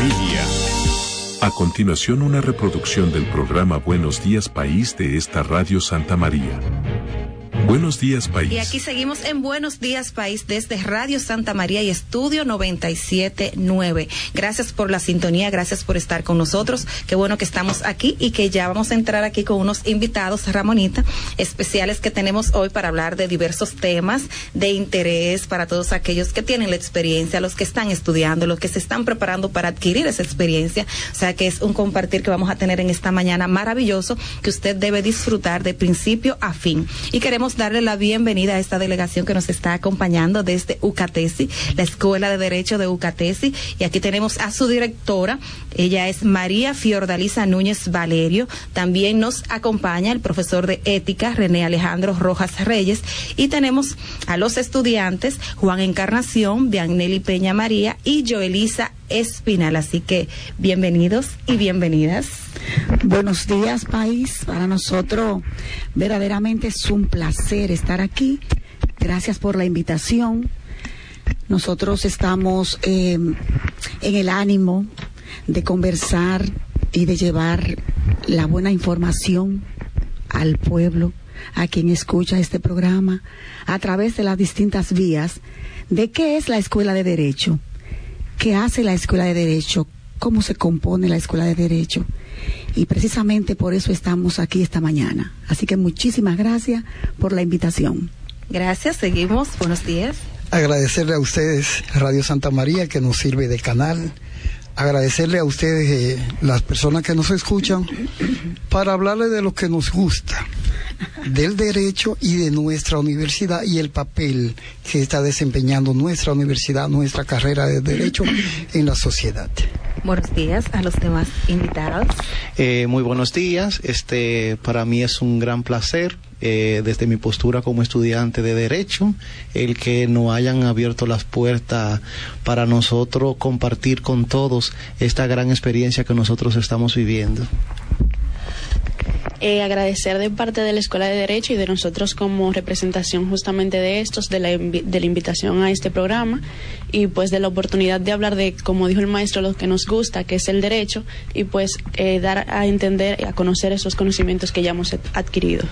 familia. A continuación, una reproducción del programa Buenos Días País de esta Radio Santa María. Buenos días, país. Y aquí seguimos en Buenos Días, País, desde Radio Santa María y Estudio 97.9. Gracias por la sintonía, gracias por estar con nosotros. Qué bueno que estamos aquí y que ya vamos a entrar aquí con unos invitados, Ramonita, especiales que tenemos hoy para hablar de diversos temas de interés para todos aquellos que tienen la experiencia, los que están estudiando, los que se están preparando para adquirir esa experiencia. O sea que es un compartir que vamos a tener en esta mañana maravilloso que usted debe disfrutar de principio a fin. Y queremos darle la bienvenida a esta delegación que nos está acompañando desde UCATESI, la Escuela de Derecho de UCATESI, y aquí tenemos a su directora. Ella es María Fiordalisa Núñez Valerio. También nos acompaña el profesor de Ética, René Alejandro Rojas Reyes, y tenemos a los estudiantes Juan Encarnación, Bianelli Peña María y Joelisa Espinal. Así que bienvenidos y bienvenidas. Buenos días, país. Para nosotros verdaderamente es un placer estar aquí. Gracias por la invitación. Nosotros estamos en el ánimo de conversar y de llevar la buena información al pueblo, a quien escucha este programa, a través de las distintas vías de qué es la Escuela de Derecho, qué hace la Escuela de Derecho, cómo se compone la Escuela de Derecho. Y precisamente por eso estamos aquí esta mañana. Así que muchísimas gracias por la invitación. Gracias, seguimos. Buenos días. Agradecerle a ustedes, Radio Santa María, que nos sirve de canal. Agradecerle a ustedes, las personas que nos escuchan, para hablarles de lo que nos gusta, del derecho y de nuestra universidad y el papel que está desempeñando nuestra universidad, nuestra carrera de derecho en la sociedad. Buenos días a los demás invitados. Muy buenos días. Para mí es un gran placer, desde mi postura como estudiante de Derecho, el que nos hayan abierto las puertas para nosotros compartir con todos esta gran experiencia que nosotros estamos viviendo. Agradecer de parte de la Escuela de Derecho y de nosotros como representación justamente de estos, de la invitación a este programa y pues de la oportunidad de hablar de, como dijo el maestro, lo que nos gusta, que es el derecho, y pues dar a entender y a conocer esos conocimientos que ya hemos adquirido.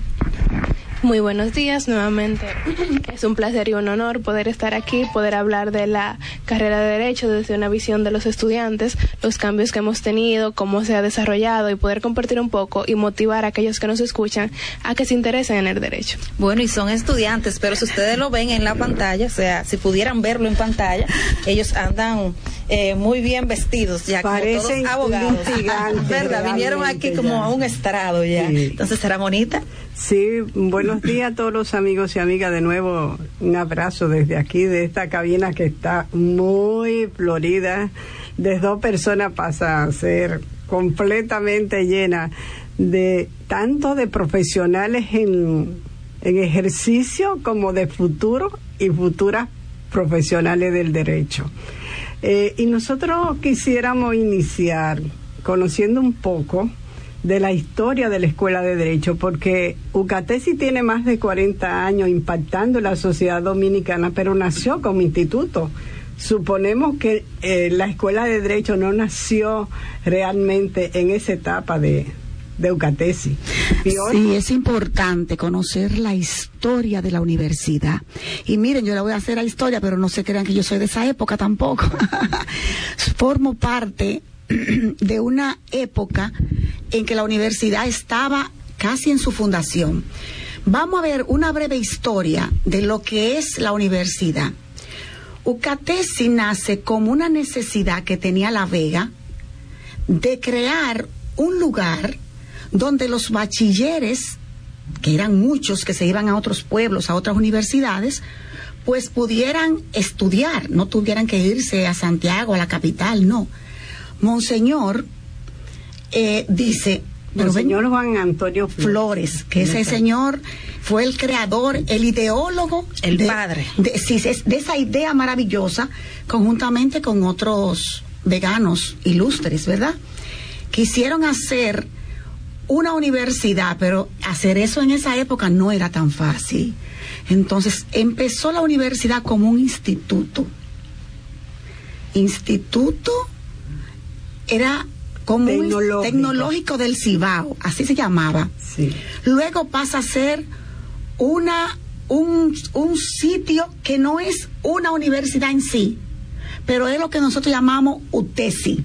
Muy buenos días nuevamente. Es un placer y un honor poder estar aquí, poder hablar de la carrera de Derecho desde una visión de los estudiantes, los cambios que hemos tenido, cómo se ha desarrollado y poder compartir un poco y motivar a aquellos que nos escuchan a que se interesen en el derecho. Bueno, y son estudiantes, pero si ustedes lo ven en la pantalla, o sea, si pudieran verlo en pantalla, ellos andan muy bien vestidos ya, parecen como todos abogados. ¿Verdad? Vinieron aquí como ya a un estrado ya. Sí. Entonces, ¿será bonita? Sí, buenos días a todos los amigos y amigas. De nuevo, un abrazo desde aquí, de esta cabina que está muy florida. De 2 personas pasa a ser completamente llena de tanto de profesionales en ejercicio como de futuro y futuras profesionales del derecho. Y nosotros quisiéramos iniciar conociendo un poco de la historia de la Escuela de Derecho, porque UCATESI tiene más de 40 años impactando en la sociedad dominicana, pero nació como instituto. Suponemos que la Escuela de Derecho no nació realmente en esa etapa de UCATESI. Sí, es importante conocer la historia de la universidad. Y miren, yo le voy a hacer la historia, pero no se crean que yo soy de esa época tampoco. Formo parte de una época en que la universidad estaba casi en su fundación. Vamos a ver una breve historia de lo que es la universidad. UCATESI nace como una necesidad que tenía La Vega de crear un lugar donde los bachilleres, que eran muchos que se iban a otros pueblos, a otras universidades, pues pudieran estudiar, no tuvieran que irse a Santiago, a la capital, no. Monseñor dice... Monseñor Juan Antonio Flores, que ese señor fue el creador, el ideólogo, el padre de esa idea maravillosa, conjuntamente con otros veganos ilustres, ¿verdad? Quisieron hacer una universidad, pero hacer eso en esa época no era tan fácil. Entonces empezó la universidad como un instituto era como tecnológico del Cibao, así se llamaba. Sí. Luego pasa a ser un sitio que no es una universidad en sí, pero es lo que nosotros llamamos UTESI,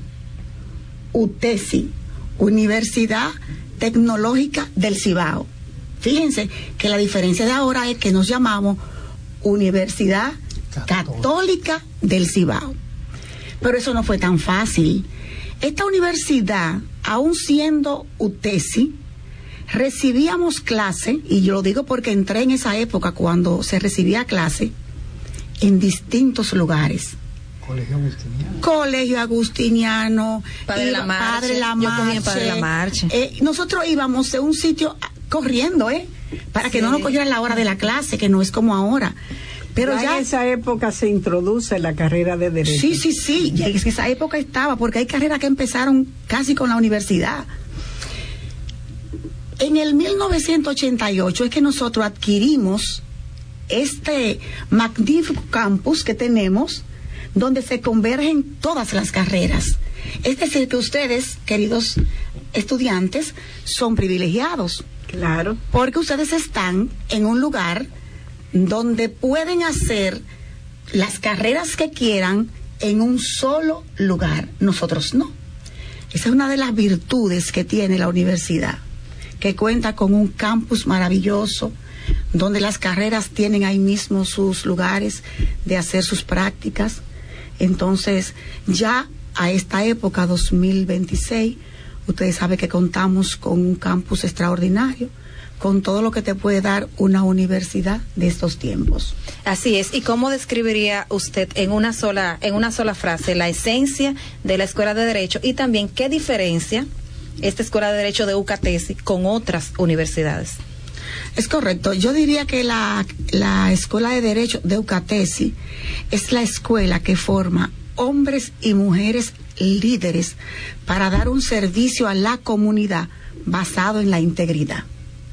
Universidad Tecnológica del Cibao. Fíjense que la diferencia de ahora es que nos llamamos Universidad Católica del Cibao. Pero eso no fue tan fácil. Esta universidad, aún siendo UTESI, recibíamos clase, y yo lo digo porque entré en esa época cuando se recibía clase, en distintos lugares. Colegio Agustiniano, Padre La Marche. Yo cogí en Padre La Marche. Nosotros íbamos de un sitio corriendo, para que no nos cogieran la hora de la clase, que no es como ahora. Pero ya en esa época se introduce la carrera de Derecho. Sí, ya en esa época estaba, porque hay carreras que empezaron casi con la universidad. En el 1988 es que nosotros adquirimos este magnífico campus que tenemos, donde se convergen todas las carreras. Es decir, que ustedes, queridos estudiantes, son privilegiados. Claro. Porque ustedes están en un lugar donde pueden hacer las carreras que quieran en un solo lugar. Nosotros no. Esa es una de las virtudes que tiene la universidad, que cuenta con un campus maravilloso, donde las carreras tienen ahí mismo sus lugares de hacer sus prácticas. Entonces, ya a esta época, 2026, ustedes saben que contamos con un campus extraordinario, con todo lo que te puede dar una universidad de estos tiempos. Así es. ¿Y cómo describiría usted en una sola frase la esencia de la Escuela de Derecho y también qué diferencia esta Escuela de Derecho de UCATESI con otras universidades? Es correcto. Yo diría que la Escuela de Derecho de UCATESI es la escuela que forma hombres y mujeres líderes para dar un servicio a la comunidad basado en la integridad.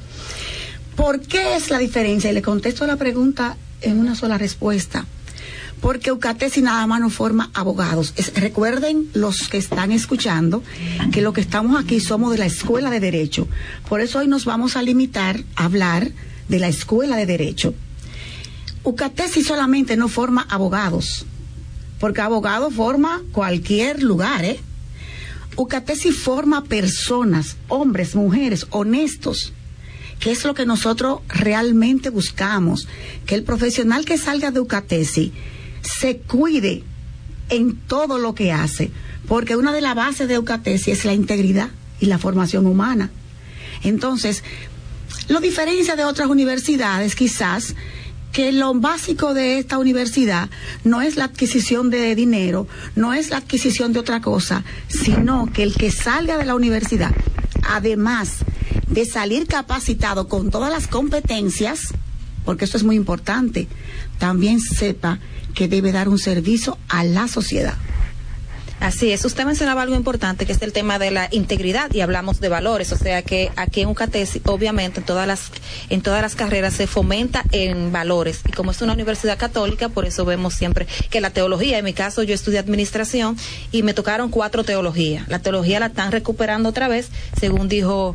¿Por qué es la diferencia? Y le contesto la pregunta en una sola respuesta. Porque UCATESI nada más no forma abogados. Recuerden los que están escuchando que lo que estamos aquí somos de la Escuela de Derecho. Por eso hoy nos vamos a limitar a hablar de la Escuela de Derecho. UCATESI solamente no forma abogados, porque abogado forma cualquier lugar, UCATESI forma personas, hombres, mujeres, honestos, que es lo que nosotros realmente buscamos, que el profesional que salga de UCATESI se cuide en todo lo que hace, porque una de las bases de UCATESI es la integridad y la formación humana. Entonces, lo diferencia de otras universidades quizás que lo básico de esta universidad no es la adquisición de dinero, no es la adquisición de otra cosa, sino que el que salga de la universidad, además de salir capacitado con todas las competencias, porque esto es muy importante, también sepa que debe dar un servicio a la sociedad. Así es. Usted mencionaba algo importante, que es el tema de la integridad, y hablamos de valores. O sea que aquí en UCATESI, obviamente, en todas las carreras se fomenta en valores. Y como es una universidad católica, por eso vemos siempre que la teología, en mi caso yo estudié administración y me tocaron 4 teologías. La teología la están recuperando otra vez, según dijo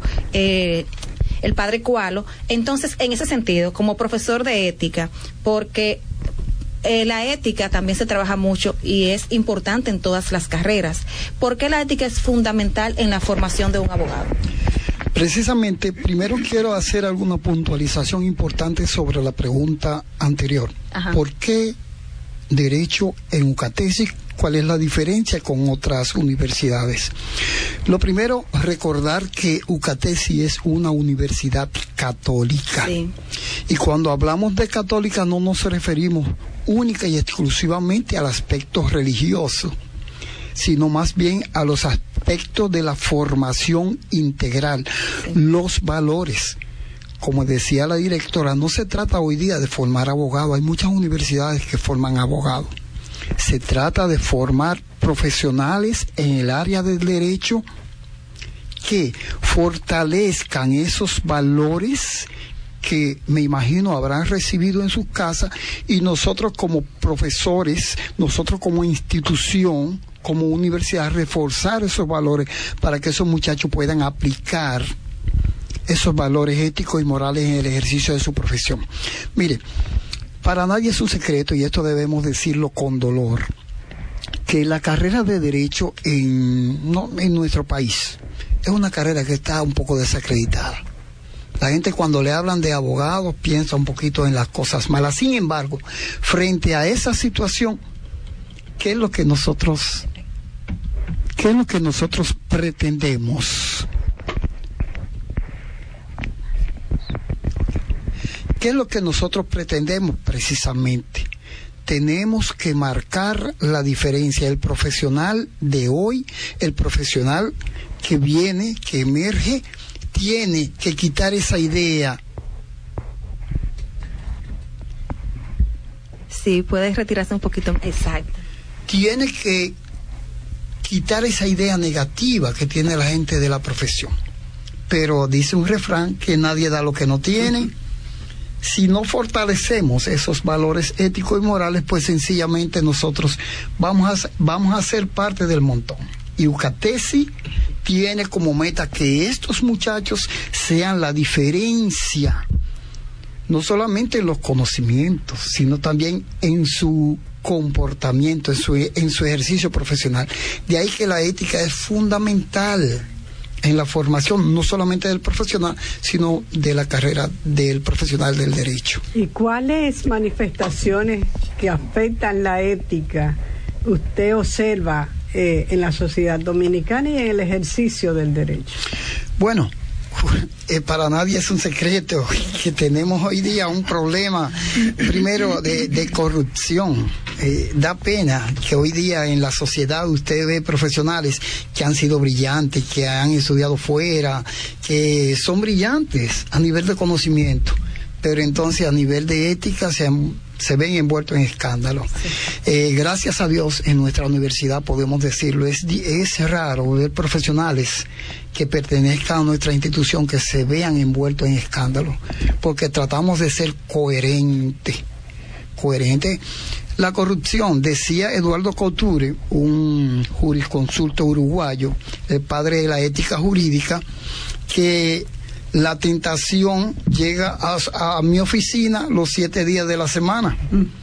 el padre Cualo. Entonces, en ese sentido, como profesor de ética, porque la ética también se trabaja mucho y es importante en todas las carreras. ¿Por qué la ética es fundamental en la formación de un abogado? Precisamente, primero quiero hacer alguna puntualización importante sobre la pregunta anterior. Ajá. ¿Por qué derecho en UCATESI? ¿Cuál es la diferencia con otras universidades? Lo primero, recordar que UCATESI es una universidad católica. Sí. Y cuando hablamos de católica no nos referimos única y exclusivamente al aspecto religioso, sino más bien a los aspectos de la formación integral, los valores. Como decía la directora, no se trata hoy día de formar abogados, hay muchas universidades que forman abogados. Se trata de formar profesionales en el área del derecho que fortalezcan esos valores que me imagino habrán recibido en sus casas, y nosotros como profesores, nosotros como institución, como universidad, reforzar esos valores para que esos muchachos puedan aplicar esos valores éticos y morales en el ejercicio de su profesión. Mire, para nadie es un secreto, y esto debemos decirlo con dolor, que la carrera de Derecho en nuestro país es una carrera que está un poco desacreditada. La gente cuando le hablan de abogados piensa un poquito en las cosas malas. Sin embargo, frente a esa situación, ¿qué es lo que nosotros pretendemos? ¿Qué es lo que nosotros pretendemos precisamente? Tenemos que marcar la diferencia. El profesional de hoy, el profesional que viene, que emerge, tiene que quitar esa idea. Sí, puedes retirarse un poquito. Exacto. Tiene que quitar esa idea negativa que tiene la gente de la profesión. Pero dice un refrán que nadie da lo que no tiene. Si no fortalecemos esos valores éticos y morales, pues sencillamente nosotros vamos a ser parte del montón. Y UCATESI tiene como meta que estos muchachos sean la diferencia, no solamente en los conocimientos, sino también en su comportamiento, en su ejercicio profesional. De ahí que la ética es fundamental en la formación, no solamente del profesional, sino de la carrera del profesional del derecho. ¿Y cuáles manifestaciones que afectan la ética usted observa en la sociedad dominicana y en el ejercicio del derecho? Bueno, para nadie es un secreto que tenemos hoy día un problema, primero, de corrupción. Da pena que hoy día en la sociedad usted ve profesionales que han sido brillantes, que han estudiado fuera, que son brillantes a nivel de conocimiento, pero entonces a nivel de ética se ven envueltos en escándalos. Gracias a Dios en nuestra universidad podemos decirlo, es raro ver profesionales que pertenezcan a nuestra institución que se vean envueltos en escándalos, porque tratamos de ser coherente. La corrupción, decía Eduardo Couture, un jurisconsulto uruguayo, el padre de la ética jurídica, que la tentación llega a mi oficina los 7 días de la semana.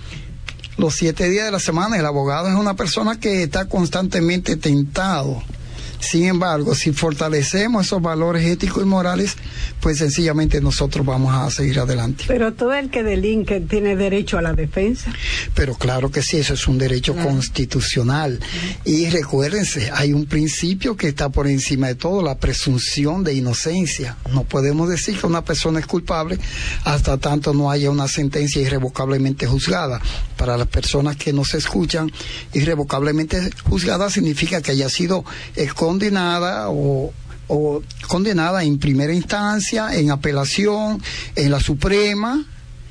Los 7 días de la semana. El abogado es una persona que está constantemente tentado. Sin embargo, si fortalecemos esos valores éticos y morales, pues sencillamente nosotros vamos a seguir adelante. Pero todo el que delinque tiene derecho a la defensa. Pero claro que sí, eso es un derecho constitucional. Y recuérdense, hay un principio que está por encima de todo, la presunción de inocencia. No podemos decir que una persona es culpable hasta tanto no haya una sentencia irrevocablemente juzgada. Para las personas que nos escuchan, irrevocablemente juzgada significa que haya sido condenada o condenada en primera instancia, en apelación, en la Suprema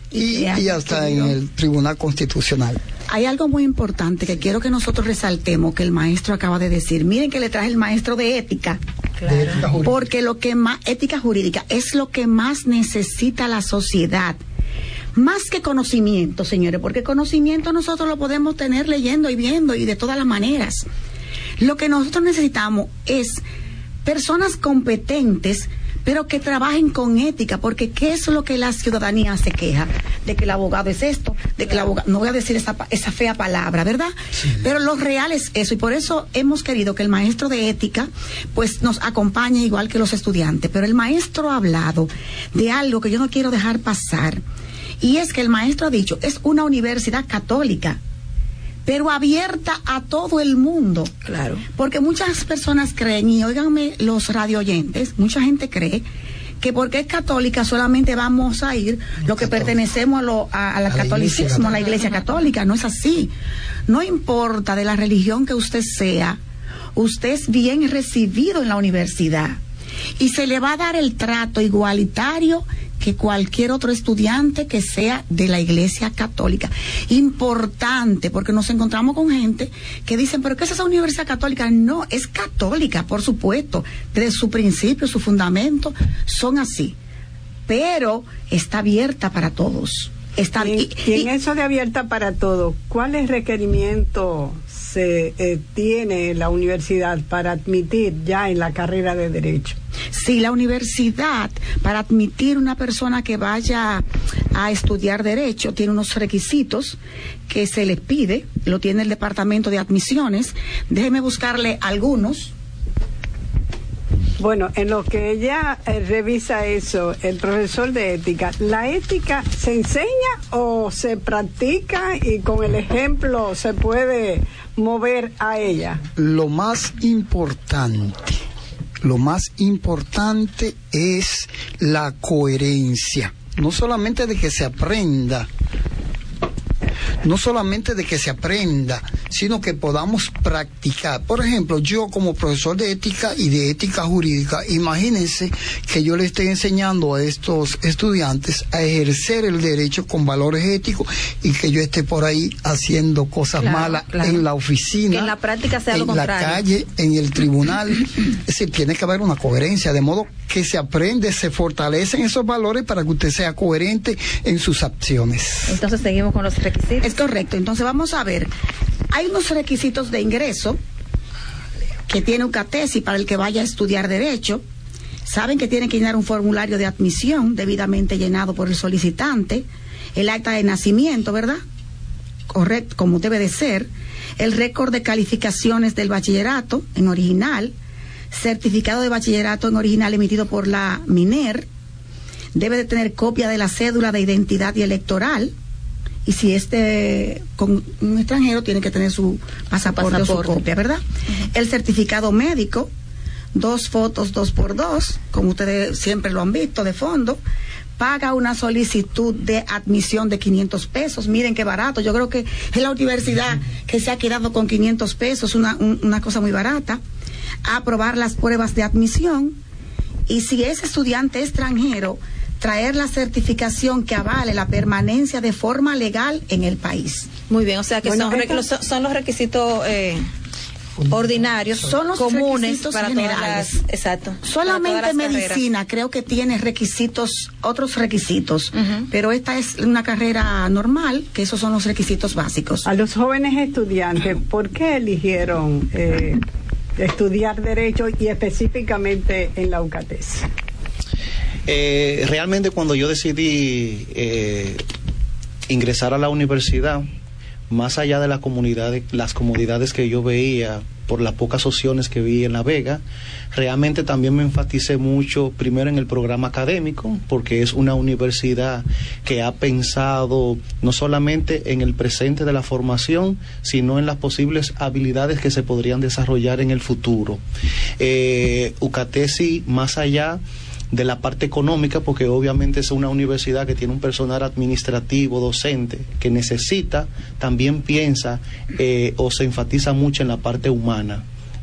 y hasta en el Tribunal Constitucional. Hay algo muy importante que quiero que nosotros resaltemos, que el maestro acaba de decir. Miren que le traje el maestro de ética. Claro. Porque lo que más, ética jurídica, es lo que más necesita la sociedad. Más que conocimiento, señores, porque conocimiento nosotros lo podemos tener leyendo y viendo y de todas las maneras. Lo que nosotros necesitamos es personas competentes, pero que trabajen con ética, porque ¿qué es lo que la ciudadanía se queja? De que el abogado es esto, de que el abogado, no voy a decir esa fea palabra, ¿verdad? Sí. Pero lo real es eso, y por eso hemos querido que el maestro de ética pues nos acompañe igual que los estudiantes. Pero el maestro ha hablado de algo que yo no quiero dejar pasar, y es que el maestro ha dicho, es una universidad católica, pero abierta a todo el mundo. Claro. Porque muchas personas creen, y óiganme los radio oyentes, mucha gente cree que porque es católica solamente vamos a ir los que pertenecemos al catolicismo, a la iglesia católica. No es así. No importa de la religión que usted sea, usted es bien recibido en la universidad y se le va a dar el trato igualitario que cualquier otro estudiante que sea de la iglesia católica. Importante, porque nos encontramos con gente que dicen, pero ¿qué es esa universidad católica? No, es católica, por supuesto, desde su principio, su fundamento, son así, pero está abierta para todos. Y en eso de abierta para todos, ¿cuáles requerimientos tiene la universidad para admitir ya en la carrera de Derecho? Sí, la universidad, para admitir una persona que vaya a estudiar Derecho, tiene unos requisitos que se les pide, lo tiene el Departamento de Admisiones. Déjeme buscarle algunos. Bueno, en lo que ella revisa eso, el profesor de ética, ¿la ética se enseña o se practica y con el ejemplo se puede mover a ella? Lo más importante es la coherencia, no solamente de que se aprenda, sino que podamos practicar. Por ejemplo, yo como profesor de ética y de ética jurídica, imagínense que yo le esté enseñando a estos estudiantes a ejercer el derecho con valores éticos y que yo esté por ahí haciendo cosas malas en la oficina, que en la práctica sea lo contrario, en la calle, en el tribunal. Es decir, tiene que haber una coherencia, de modo que se aprende, se fortalecen esos valores para que usted sea coherente en sus acciones. Entonces seguimos con los requisitos. Es correcto. Entonces vamos a ver. Hay unos requisitos de ingreso que tiene UCATESI para el que vaya a estudiar Derecho. Saben que tienen que llenar un formulario de admisión debidamente llenado por el solicitante, el acta de nacimiento, ¿verdad? Correcto, como debe de ser, el récord de calificaciones del bachillerato en original, certificado de bachillerato en original emitido por la MINER, debe de tener copia de la cédula de identidad y electoral, y si con un extranjero tiene que tener su pasaporte. O su copia, ¿verdad? Uh-huh. El certificado médico, 2 fotos 2x2, como ustedes siempre lo han visto, de fondo. Paga una solicitud de admisión de 500 pesos. Miren qué barato. Yo creo que es la universidad que se ha quedado con 500 pesos, una cosa muy barata. Aprobar las pruebas de admisión. Y si es estudiante extranjero, traer la certificación que avale la permanencia de forma legal en el país. Muy bien, o sea que son los requisitos ordinarios, son los comunes requisitos para generales. Todas las, exacto. Solamente medicina creo que tiene otros requisitos, pero esta es una carrera normal, que esos son los requisitos básicos. A los jóvenes estudiantes, ¿por qué eligieron estudiar Derecho y específicamente en la UCATESI? Realmente cuando yo decidí ingresar a la universidad, más allá de las comodidades que yo veía por las pocas opciones que vi en La Vega, realmente también me enfaticé mucho primero en el programa académico, porque es una universidad que ha pensado no solamente en el presente de la formación, sino en las posibles habilidades que se podrían desarrollar en el futuro. UCATESI, más allá de la parte económica, porque obviamente es una universidad que tiene un personal administrativo, docente, que necesita, también piensa o se enfatiza mucho en la parte humana.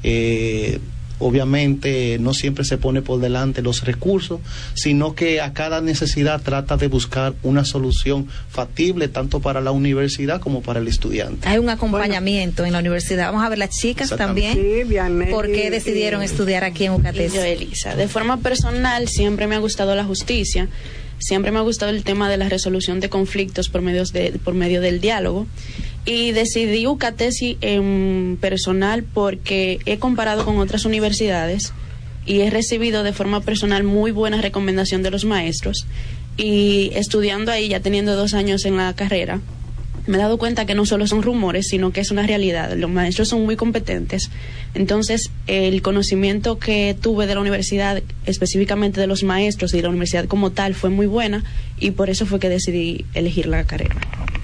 Obviamente no siempre se pone por delante los recursos, sino que a cada necesidad trata de buscar una solución factible tanto para la universidad como para el estudiante. Hay un acompañamiento en la universidad. Vamos a ver las chicas también. Sí, ¿Por qué decidieron estudiar aquí en UCATESI? Yo, Elisa, de forma personal siempre me ha gustado la justicia. Siempre me ha gustado el tema de la resolución de conflictos por medio del diálogo. Y decidí UCATESI en personal porque he comparado con otras universidades y he recibido de forma personal muy buena recomendación de los maestros. Y estudiando ahí, ya teniendo 2 años en la carrera, me he dado cuenta que no solo son rumores, sino que es una realidad. Los maestros son muy competentes. Entonces, el conocimiento que tuve de la universidad, específicamente de los maestros y de la universidad como tal, fue muy buena, y por eso fue que decidí elegir la carrera.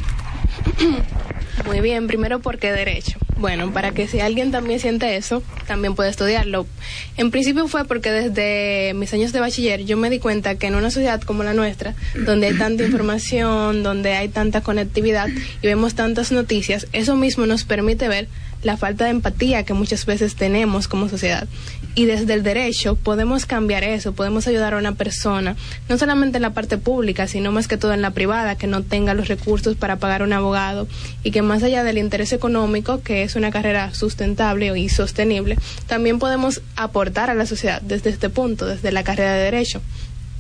Muy bien, primero, ¿por qué Derecho? Bueno, para que si alguien también siente eso, también puede estudiarlo. En principio fue porque desde mis años de bachiller yo me di cuenta que en una sociedad como la nuestra, donde hay tanta información, donde hay tanta conectividad y vemos tantas noticias, eso mismo nos permite ver la falta de empatía que muchas veces tenemos como sociedad. Y desde el derecho podemos cambiar eso, podemos ayudar a una persona, no solamente en la parte pública, sino más que todo en la privada, que no tenga los recursos para pagar un abogado, y que más allá del interés económico, que es una carrera sustentable y sostenible, también podemos aportar a la sociedad desde este punto, desde la carrera de derecho.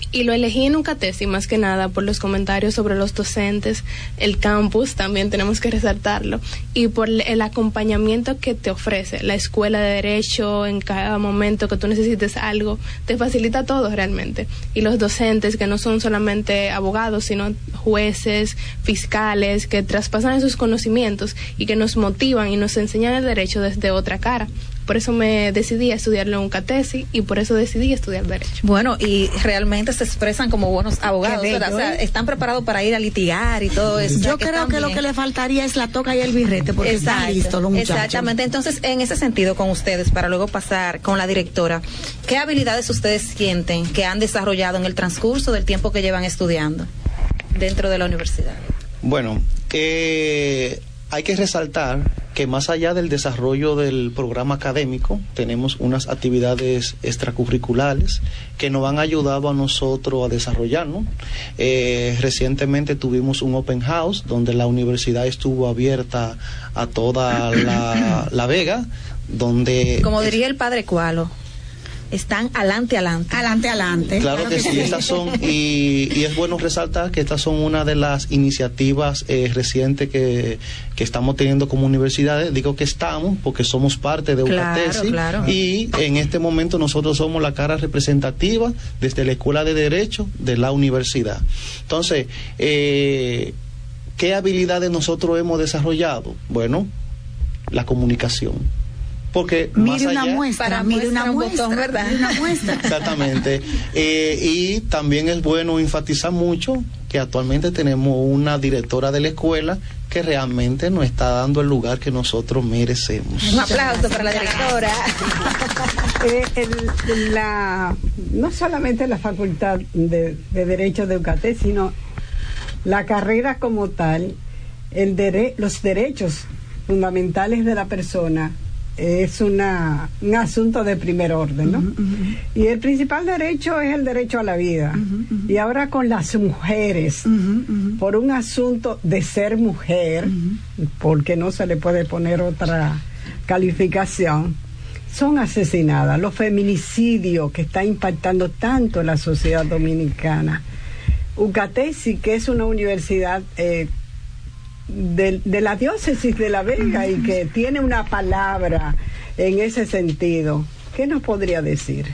Y lo elegí en UCATESI más que nada por los comentarios sobre los docentes, el campus también tenemos que resaltarlo, y por el acompañamiento que te ofrece la escuela de Derecho en cada momento que tú necesites algo, te facilita todo realmente. Y los docentes que no son solamente abogados, sino jueces, fiscales, que traspasan esos conocimientos y que nos motivan y nos enseñan el derecho desde otra cara. Por eso me decidí a estudiarlo en UCATESI y por eso decidí estudiar Derecho. Bueno, y realmente se expresan como buenos abogados, ¿verdad? O sea, están preparados para ir a litigar y todo eso. Yo creo que lo que le faltaría es la toca y el birrete, porque están listos los muchachos. Exactamente. Entonces, en ese sentido, con ustedes, para luego pasar con la directora, ¿qué habilidades ustedes sienten que han desarrollado en el transcurso del tiempo que llevan estudiando dentro de la universidad? Bueno, hay que resaltar que más allá del desarrollo del programa académico, tenemos unas actividades extracurriculares que nos han ayudado a nosotros a desarrollarnos. Recientemente tuvimos un open house donde la universidad estuvo abierta a toda la Vega, donde... Como diría el padre Cualo, están adelante. Claro que sí, estas son, y es bueno resaltar que estas son una de las iniciativas recientes que estamos teniendo como universidades. Digo que estamos porque somos parte de UCATESI, claro. Y en este momento nosotros somos la cara representativa desde la Escuela de Derecho de la universidad. Entonces, ¿qué habilidades nosotros hemos desarrollado? Bueno, la comunicación. Porque mire una muestra, ¿verdad? Una muestra. Exactamente. Y también es bueno enfatizar mucho que actualmente tenemos una directora de la escuela que realmente nos está dando el lugar que nosotros merecemos. Un aplauso para la directora. No solamente la Facultad de Derecho de UCATESI, sino la carrera como tal, los derechos fundamentales de la persona es un asunto de primer orden, ¿no? Y el principal derecho es el derecho a la vida. Y ahora con las mujeres, por un asunto de ser mujer, porque no se le puede poner otra calificación, son asesinadas. Los feminicidios que está impactando tanto en la sociedad dominicana. UCATESI, que es una universidad de la diócesis de La Vega y que tiene una palabra en ese sentido, ¿qué nos podría decir?